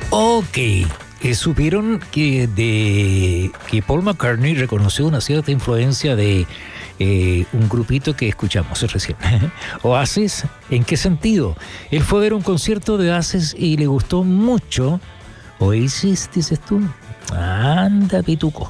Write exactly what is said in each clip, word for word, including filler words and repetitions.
Ok. Eh, supieron que de que Paul McCartney reconoció una cierta influencia de eh, un grupito que escuchamos recién, Oasis. ¿En qué sentido? Él fue a ver un concierto de Oasis y le gustó mucho. Oasis, dices tú. Anda, pituco.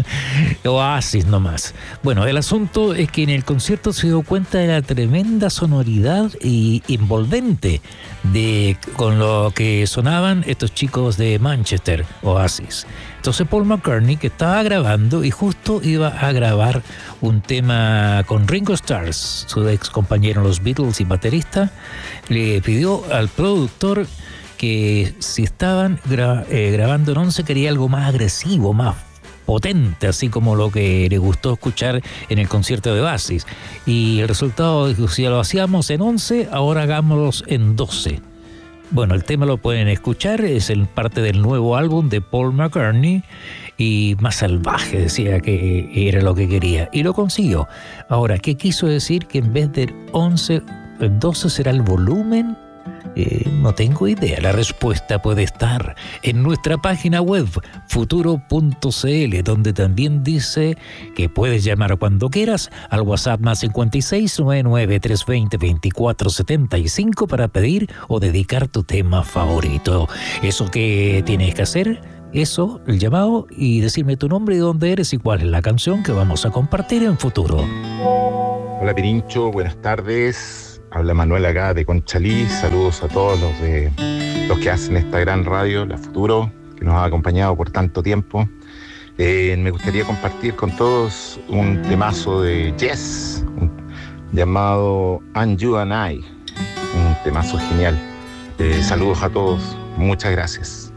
Oasis nomás. Bueno, el asunto es que en el concierto se dio cuenta de la tremenda sonoridad y envolvente de con lo que sonaban estos chicos de Manchester, Oasis. Entonces Paul McCartney, que estaba grabando y justo iba a grabar un tema con Ringo Starr, su ex compañero en los Beatles y baterista, le pidió al productor que si estaban gra- eh, grabando en once quería algo más agresivo, más potente, así como lo que le gustó escuchar en el concierto de Oasis. Y el resultado dijo, si lo hacíamos en once, ahora hagámoslo en doce. Bueno, el tema lo pueden escuchar, es el parte del nuevo álbum de Paul McCartney y más salvaje, decía que era lo que quería. Y lo consiguió. Ahora, ¿qué quiso decir? Que en vez del once, el doce será el volumen. Eh, no tengo idea. La respuesta puede estar en nuestra página web futuro punto c l, donde también dice que puedes llamar cuando quieras al WhatsApp más cincuenta y seis, noventa y nueve, trescientos veinte, veinticuatro setenta y cinco para pedir o dedicar tu tema favorito. Eso que tienes que hacer, eso, el llamado, y decirme tu nombre y dónde eres y cuál es la canción que vamos a compartir en futuro. Hola Pirincho, buenas tardes. Habla Manuel acá de Conchalí. Saludos a todos los de los que hacen esta gran radio, La Futuro, que nos ha acompañado por tanto tiempo. Eh, me gustaría compartir con todos un temazo de Yes, un, llamado And You and I, un temazo genial. Eh, saludos a todos, muchas gracias.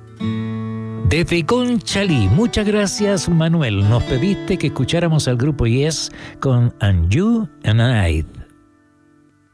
Desde Conchalí, muchas gracias Manuel. Nos pediste que escucháramos al grupo Yes con And You and I.